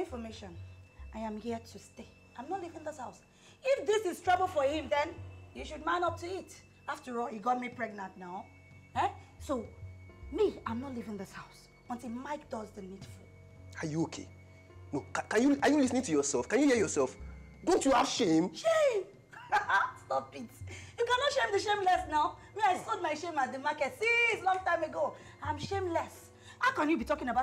information. I am here to stay. I'm not leaving this house. If this is trouble for him, then you should man up to it. After all, he got me pregnant now. So, me, I'm not leaving this house until Mike does the needful. Are you okay? No, are you listening to yourself? Can you hear yourself? Don't you have shame? Shame! Stop it. You cannot shame the shameless now. Me, I sold my shame at the market since long time ago. I'm shameless. How can you be talking about